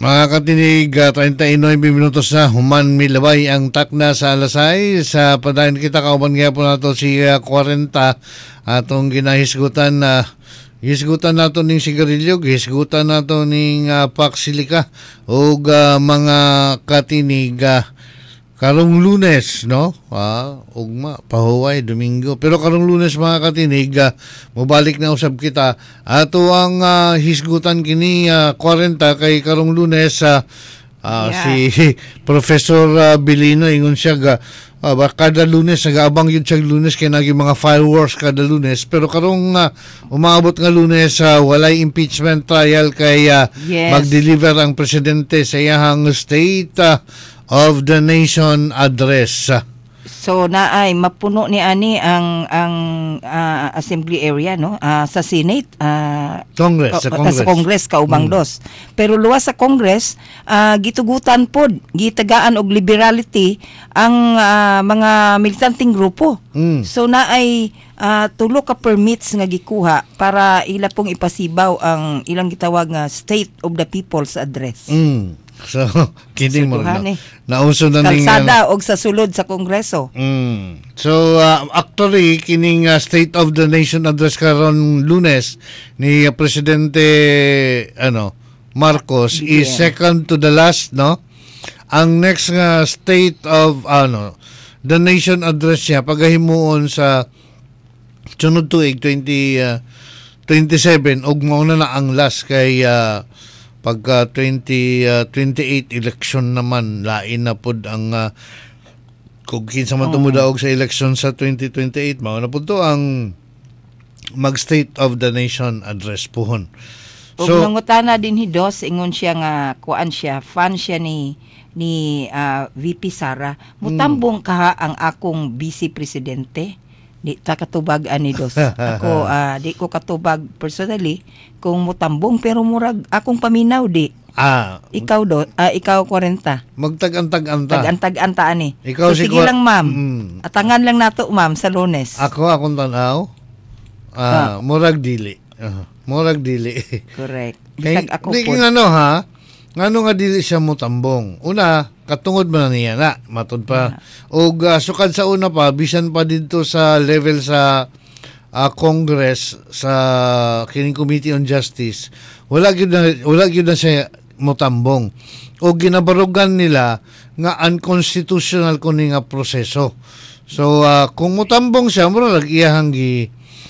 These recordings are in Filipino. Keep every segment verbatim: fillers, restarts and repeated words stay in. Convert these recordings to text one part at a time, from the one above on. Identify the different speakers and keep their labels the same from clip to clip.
Speaker 1: Mga katinig, uh, thirty-nine minutos na human milabay ang takna sa alasay. Sa padayon kita kauban nga po nato si uh, forty atong ginahisgutan na uh, hisgutan nato ning sigarilyo, hisgutan nato ning uh, paksilika o uh, mga katinig uh, karong Lunes, no? Ah, ugma, pahuway, Domingo. Pero karong Lunes mga katinig, uh, mubalik na usab kita. Ato ang uh, hisgutan kini uh, forty kay karong Lunes uh, uh, yeah. si Professor uh, Bilino ingon siya ga uh, kada Lunes nagaabang yun siya Lunes kay naging mga fireworks kada Lunes. Pero karong uh, umabot nga Lunes uh, walay impeachment trial kay uh, yes. mag-deliver ang presidente sa iyang state uh, of the Nation address.
Speaker 2: So naay mapuno ni ani ang ang uh, assembly area no uh, sa Senate uh,
Speaker 1: Congress sa Congress,
Speaker 2: sa Congress kaubang mm. dos. Pero luwas sa Congress uh, gitugutan pod gitagaan og liberality ang uh, mga militanteng grupo. Mm. So naay uh, tulo ka permits nga gikuha para ila pong ipasibaw ang ilang gitawag nga State of the People's Address.
Speaker 1: Mm. So, kidding mo na.
Speaker 2: Eh.
Speaker 1: Nauso na ning
Speaker 2: kalsada og sa sulod sa Kongreso.
Speaker 1: Mm. So, uh, actually, kining uh, State of the Nation address karon Lunes ni uh, Presidente ano Marcos yeah. is second to the last, no? Ang next nga uh, State of ano the Nation address niya pagahimuon sa sunod tuig twenty twenty-seven ug mao na na ang last kay uh, pagka twenty twenty-eight election naman lain na pud ang uh, kung kinsa man tumudaog sa election sa twenty twenty-eight mao na pud to ang mag State of the Nation address pohon.
Speaker 2: So nangutana din hidos ingon siya nga kuan siya fan siya ni ni uh, V P Sara mutambong hmm. kaha ang akong vice presidente. Di ta katubag ani dos. Ako uh, di ko katubag personally kung mutambong pero murag akong paminaw di.
Speaker 1: Ah,
Speaker 2: ikaw do, uh, ikaw forty.
Speaker 1: Magtag-antag-anta.
Speaker 2: Tag-antag-anta ani.
Speaker 1: Ikaw
Speaker 2: so,
Speaker 1: si
Speaker 2: sige lang ma'am.
Speaker 1: Mm.
Speaker 2: Atangan lang nato ma'am sa Lunes.
Speaker 1: Ako akong tanaw. Ah, uh, murag dili. Uh, murag dili.
Speaker 2: Correct.
Speaker 1: Bisag ako po. Di ano ha? Ngano nga dili siya mutambong. Una, katungod man niya na matud pa. Yeah. Og uh, sukad sa una pa bisan pa didto sa level sa uh, Congress sa kining Committee on Justice. Wala gyud na wala gyud na siya mutambong. Og ginabarugan nila nga unconstitutional kuning nga proseso. So uh, kung mutambong siya mura iyahang gi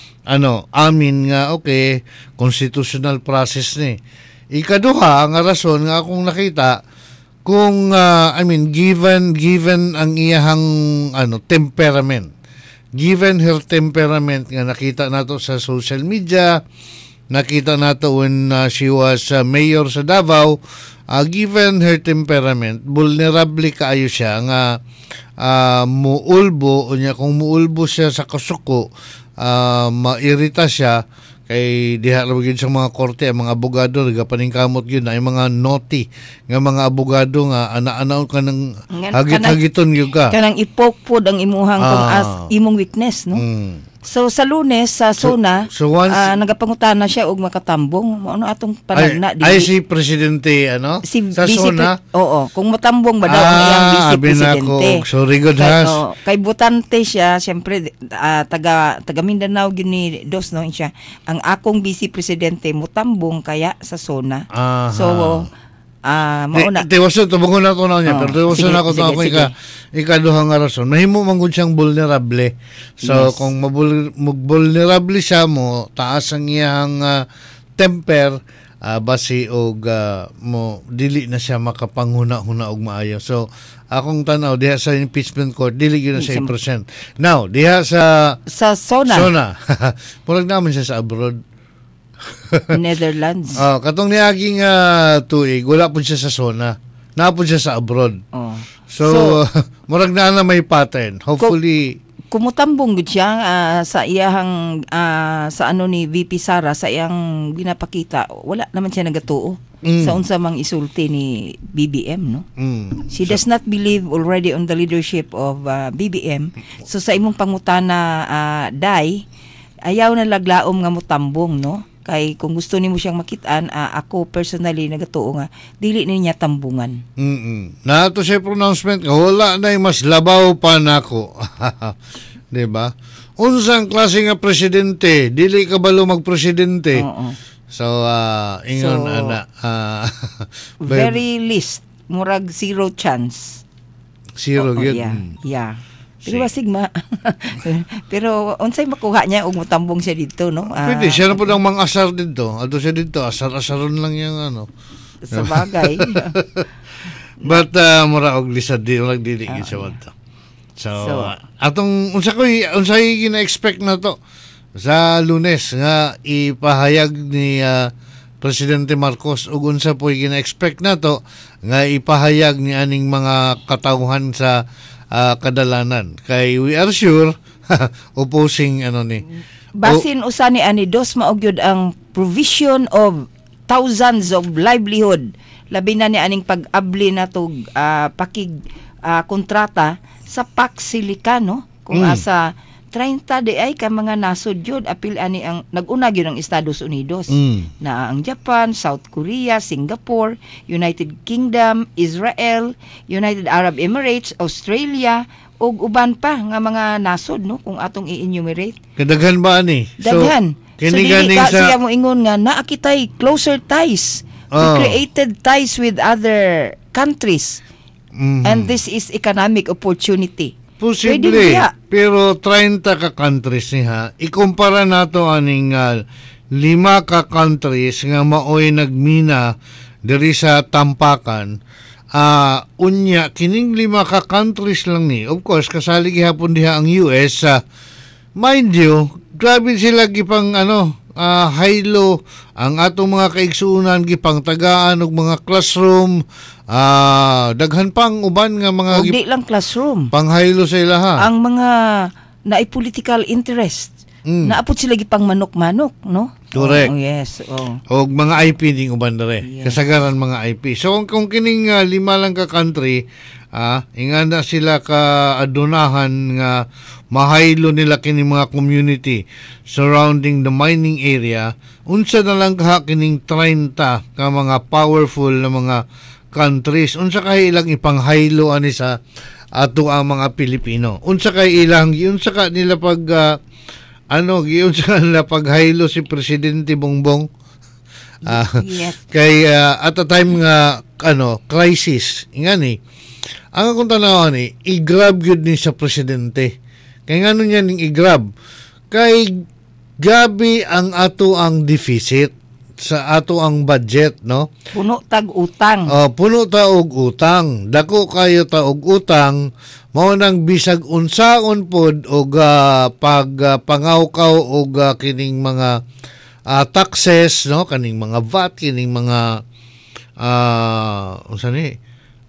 Speaker 1: ano amin nga okay constitutional process ni. Ikaduha nga rason nga akong nakita kung uh, I mean given given ang iyahang ano temperament, given her temperament nga nakita nato sa social media, nakita nato when uh, she was uh, mayor sa Davao, uh, given her temperament vulnerable kaayo siya nga uh, muulbo unya kung muulbo siya sa kasuko uh, mairita siya kay diha ra gyud sa mga korte ang mga abogado nagapaningkamot gyud na ay mga naughty nga mga abogado nga ana-ana ka nang hagit-hagiton gyud ka
Speaker 2: kanang ipoke pod ang imuhang ah. kung as imong weakness no. Mm. So sa Lunes sa SONA so, so uh, nagapangutana siya og makatambong mo ano atong panagna
Speaker 1: di ay si presidente ano
Speaker 2: si
Speaker 1: sa SONA
Speaker 2: oo kung matambong ba daw ah, ang vice presidente
Speaker 1: sorry good has
Speaker 2: oh, kay butante siya syempre uh, taga taga Mindanao gyud ni dos no siya ang akong vice presidente mutambong kaya sa SONA. Aha. So ah uh, mauna
Speaker 1: tiwaso tubungon na to na niya oh, pero tiwaso na ko to ako ika ikaduha nga rason mahimo man gud siyang vulnerable so yes. Kung mabul vulnerable siya mo taas ang iyang uh, temper uh, basi og uh, mo dili na siya makapanghuna-huna og maayo so akong tanaw diha sa impeachment court dili gyud na siya percent now diha sa
Speaker 2: sa SONA
Speaker 1: SONA murag naman siya sa abroad
Speaker 2: Netherlands.
Speaker 1: Oh, katong niaging uh, tuig, wala po siya sa SONA. Napod siya sa abroad. Oh. So, so murag na na may pattern. Hopefully
Speaker 2: kumutambong gud siya uh, sa iyahang uh, sa ano ni V P Sara sa iyang ginapakita. Wala naman siya nagatuo. Mm. Sa unsa mang isulti ni B B M no. Mm. She so, does not believe already on the leadership of uh, B B M. So sa imong pangutana uh, Day, ayaw na laglaom nga mutambong no. Kay kung gusto nimo siyang makitaan, ah, ako personally nagatuo nga dili niya tambungan.
Speaker 1: Mm. Nato siya pronouncement nga wala na mas labaw pa nako. 'Di ba? Unsang klase nga presidente, dili ka balo magpresidente.
Speaker 2: Oo.
Speaker 1: So uh, ingon
Speaker 2: So,
Speaker 1: ana uh,
Speaker 2: Very least murag zero chance.
Speaker 1: zero
Speaker 2: Oo,
Speaker 1: gyud.
Speaker 2: yeah.
Speaker 1: Mm.
Speaker 2: Yeah.
Speaker 1: Si-
Speaker 2: Pero basigma. Pero unsay makuha niya og motambong siya dito, no? Ah,
Speaker 1: Pwede, siya na po ang mga asar dito. Ato siya dito, asar-asaron lang yung ano.
Speaker 2: sa bagay.
Speaker 1: But, uh, mura og lisad di, mura dili uh, siya wadto. So,
Speaker 2: So,
Speaker 1: uh, atong, unsa ko, unsay gina-expect na to sa Lunes nga ipahayag ni uh, Presidente Marcos ug unsa po gina-expect na to nga ipahayag ni aning mga katawhan sa uh, kadalanan. Kay we are sure, opposing ano ni,
Speaker 2: Basin usa ni ani dos maogyod ang provision of thousands of livelihood labi na ni aning pag-abli na tog ah, pakig ah, kontrata sa Pac Silica, no? Kung
Speaker 1: Mm.
Speaker 2: asa thirty di ay ka mga nasod yun apil ani ang nag-una gyud ang Estados Unidos.
Speaker 1: Mm.
Speaker 2: Na ang Japan, South Korea, Singapore, United Kingdom, Israel, United Arab Emirates, Australia ug uban pa nga mga nasod, no, kung atong i-enumerate.
Speaker 1: kadaghan ba ani?
Speaker 2: Daghan. So,
Speaker 1: kini
Speaker 2: dili
Speaker 1: ganing
Speaker 2: ka
Speaker 1: sa
Speaker 2: siya mo ingon nga naakitay closer ties. We
Speaker 1: Oh.
Speaker 2: created ties with other countries.
Speaker 1: Mhm.
Speaker 2: And this is economic opportunity.
Speaker 1: Posible,
Speaker 2: Pwede niya.
Speaker 1: pero thirty ka countries niya, ikumpara nato aning uh, lima ka countries nga maoy nagmina diri sa Tampakan. Ah, unya kining lima ka countries lang ni. Of course, kasali gihapon diha ang U S. Uh, mind you, grabe sila gipang ano, ah, haylo ang atong mga kaigsuunan gipang tagaan og mga classroom, ah, daghan pang uban nga mga
Speaker 2: O
Speaker 1: gip-
Speaker 2: di lang classroom.
Speaker 1: panghaylo sa ilaha.
Speaker 2: Ang mga naay political interest.
Speaker 1: Mm.
Speaker 2: Naapot sila gipang manok-manok, no?
Speaker 1: Correct.
Speaker 2: Oh, yes. Oh.
Speaker 1: O mga I P ding uban dere.
Speaker 2: Yes.
Speaker 1: Kasagaran mga I P. So kung, kung kining uh, lima lang ka country, ah, inga na sila ka adunahan nga mahaylo nila kining mga community surrounding the mining area, unsa na lang ka kining thirty ka mga powerful na mga countries, unsa kay ilang ipanghaylo ani sa ato ang mga Pilipino. Unsa kay ilang unsa ka nila pag ah, ano, giyon sa nila paghaylo si Presidente Bongbong. Ah,
Speaker 2: Yes.
Speaker 1: kay ah, at a time nga ano, crisis. Nga ni. Ang akong tanaw ni, i-grab yun ni sa presidente. Kay nga nun yan i-grab. Kay gabi ang ato ang deficit sa ato ang budget, no?
Speaker 2: Puno tag utang.
Speaker 1: Oh, puno ta og utang. Dako kayo ta og utang, mao nang bisag unsaon pod og ah, pag ah, pangawkaw og ah, kining mga ah, taxes, no, kaning mga V A T, kining mga ah unsa ni?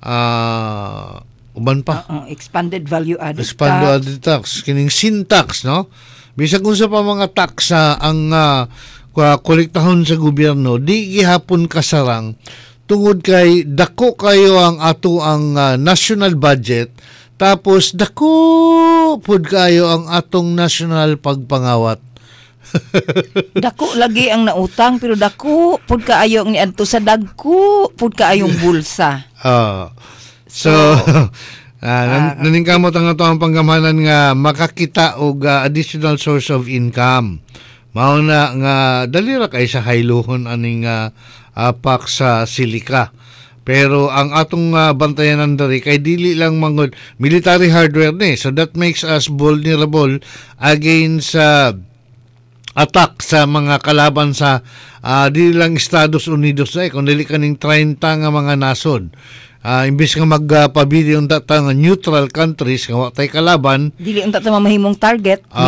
Speaker 1: Ah uban pa.
Speaker 2: Uh, expanded value added
Speaker 1: Expanded
Speaker 2: tax.
Speaker 1: added tax, kining sin tax, no? Bisag unsa pa mga tax sa ang ah, kwa- kolektahon sa gobyerno, di gihapon kasarang tungod kay dako kayo ang ato ang ah, national budget, tapos dako pud kayo ang atong national pagpangawat.
Speaker 2: Dako lagi ang nautang pero dako pud kaayo ang niadto sa dagko pud kaayong bulsa.
Speaker 1: Ah. so, ah, nan-
Speaker 2: ah,
Speaker 1: naningkamot ang ato ang panggamanan nga makakita og ah, additional source of income. Mao na nga dali ra kay sa haylohon aning uh, apak sa silika. Pero ang atong uh, bantayanan diri kay dili lang mangod military hardware ni. So that makes us vulnerable against sa attack sa mga kalaban sa ah, dili lang Estados Unidos ay kundi kaning thirty nga mga nasod. Ah, imbis nga magpabili uh, unta ta nga neutral countries nga wa tay kalaban,
Speaker 2: Dili unta ta mamahimong target.
Speaker 1: ah,